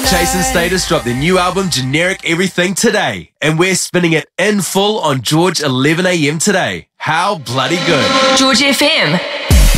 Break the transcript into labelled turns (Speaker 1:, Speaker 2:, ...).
Speaker 1: Chase and Status dropped their new album, Generic Everything, today, and we're spinning it in full on George 11 a.m. today. How bloody good.
Speaker 2: George FM.